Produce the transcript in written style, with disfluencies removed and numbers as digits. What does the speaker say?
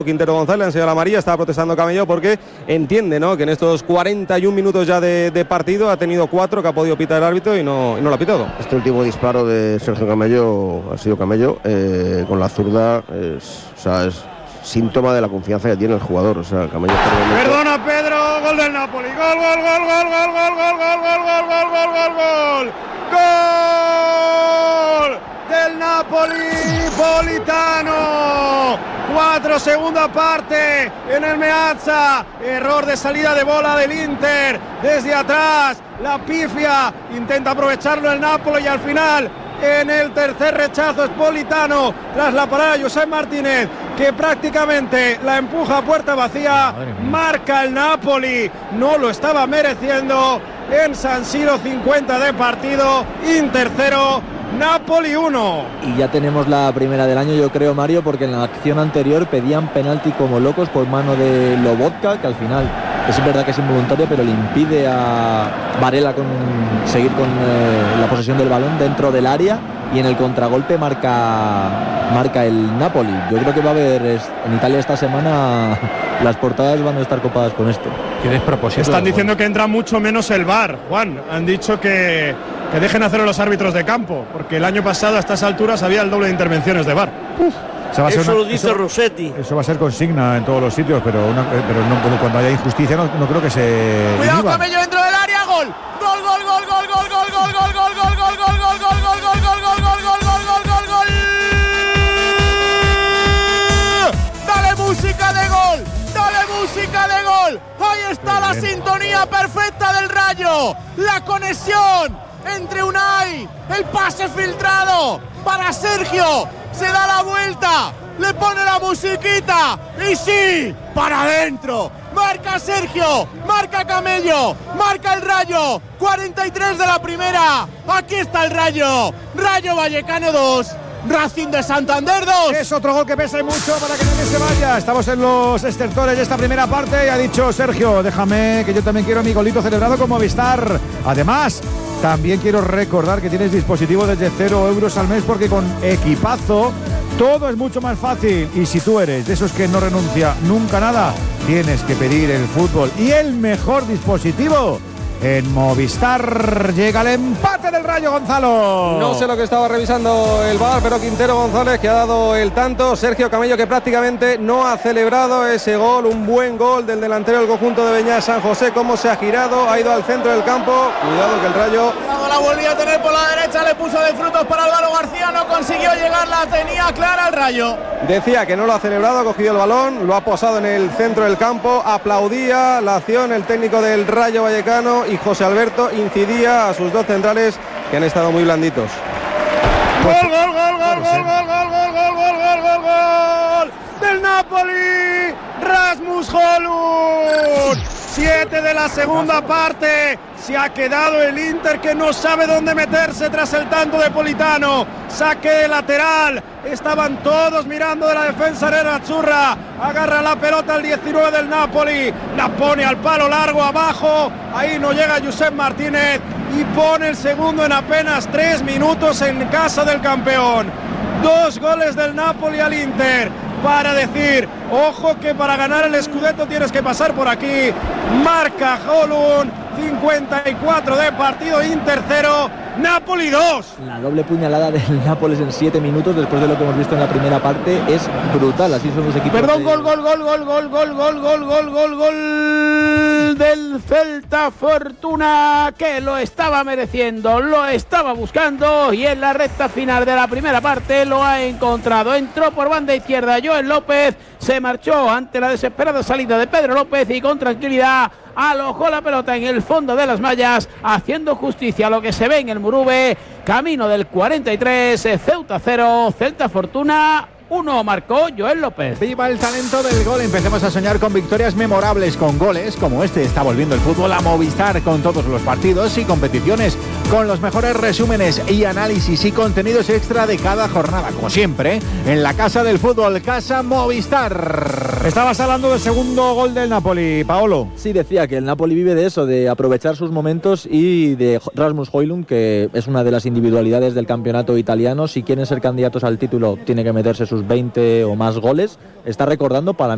Quintero González, enseñó la amarilla, estaba protestando Camello porque entiende, ¿no?, que en estos 41 minutos ya de partido ha tenido 4 que ha podido pitar el árbitro y no lo ha pitado. Este último disparo de Sergio Camello ha sido Camello con la zurda, es síntoma de la confianza que tiene el jugador. O sea, Camello Perdona Pedro, gol del Napoli, gol del Napoli, Politano. 4, segunda parte en el Meazza, error de salida de bola del Inter, desde atrás, la pifia, intenta aprovecharlo el Napoli y al final en el tercer rechazo es Politano, tras la parada de Josep Martínez, que prácticamente la empuja a puerta vacía, marca el Napoli, no lo estaba mereciendo, en San Siro 50 de partido, Inter 0, Napoli 1. Y ya tenemos la primera del año, yo creo, Mario, porque en la acción anterior pedían penalti como locos por mano de Lobotka, que al final es verdad que es involuntario, pero le impide a Varela seguir con la posesión del balón dentro del área, y en el contragolpe marca el Napoli. Yo creo que va a haber en Italia esta semana, las portadas van a estar copadas con esto. Qué despropósito. Están diciendo que entra mucho menos el VAR, Juan. Han dicho que dejen hacerlo los árbitros de campo, porque el año pasado a estas alturas había el doble de intervenciones de VAR. Eso lo dice Rossetti. Eso va a ser consigna en todos los sitios, pero no, cuando haya injusticia no creo que se... Cuidado, Camello dentro del área, gol. Gol. Dale música de gol. Ahí está la sintonía perfecta del Rayo. La conexión entre Unai, el pase filtrado para Sergio. Se da la vuelta, le pone la musiquita y sí, para adentro. Marca Sergio, marca Camello, marca el Rayo. 43 de la primera. Aquí está el Rayo. Rayo Vallecano 2. Racing de Santander 2. Es otro gol que pesa mucho para que nadie se vaya. Estamos en los estertores de esta primera parte y ha dicho Sergio, déjame que yo también quiero mi golito celebrado con Movistar. Además, también quiero recordar que tienes dispositivo desde 0 euros al mes, porque con Equipazo todo es mucho más fácil. Y si tú eres de esos que no renuncia nunca a nada, tienes que pedir el fútbol y el mejor dispositivo en Movistar. Llega el empate del Rayo, Gonzalo. No sé lo que estaba revisando el VAR, pero Quintero González, que ha dado el tanto. Sergio Camello, que prácticamente no ha celebrado ese gol. Un buen gol del delantero del conjunto de Beñat San José. Cómo se ha girado, ha ido al centro del campo. Cuidado que el Rayo... La volvía a tener por la derecha, le puso de frutos para Álvaro García, no consiguió llegar, la tenía clara el Rayo. Decía que no lo ha celebrado, ha cogido el balón, lo ha posado en el centro del campo, aplaudía la acción el técnico del Rayo Vallecano, y José Alberto incidía a sus dos centrales, que han estado muy blanditos. Gol del Napoli, Rasmus Højlund. 7 de la segunda parte. Se ha quedado el Inter, que no sabe dónde meterse tras el tanto de Politano. Saque de lateral. Estaban todos mirando de la defensa nerazzurra. Agarra la pelota el 19 del Napoli. La pone al palo largo abajo. Ahí no llega Josep Martínez. Y pone el segundo en apenas 3 minutos en casa del campeón. 2 goles del Napoli al Inter, para decir, ojo, que para ganar el Scudetto tienes que pasar por aquí. Marca Højlund, 54 de partido, Inter 0, Napoli 2. La doble puñalada del Nápoles en 7 minutos, después de lo que hemos visto en la primera parte, es brutal. Así son los equipos. Perdón, gol del Celta. Fortuna, que lo estaba mereciendo, lo estaba buscando, y en la recta final de la primera parte lo ha encontrado. Entró por banda izquierda Joel López, se marchó ante la desesperada salida de Pedro López y con tranquilidad alojó la pelota en el fondo de las mallas, haciendo justicia a lo que se ve en el Murube. Camino del 43, Ceuta 0, Celta Fortuna 1, marcó Joel López. Viva el talento del gol. Empecemos a soñar con victorias memorables, con goles como este. Está volviendo el fútbol a Movistar, con todos los partidos y competiciones, con los mejores resúmenes y análisis y contenidos extra de cada jornada, como siempre, en la casa del fútbol, Casa Movistar. Estabas hablando del segundo gol del Napoli, Paolo. Sí, decía que el Napoli vive de eso, de aprovechar sus momentos, y de Rasmus Højlund, que es una de las individualidades del campeonato italiano. Si quieren ser candidatos al título, tiene que meterse sus 20 o más goles. Está recordando para mí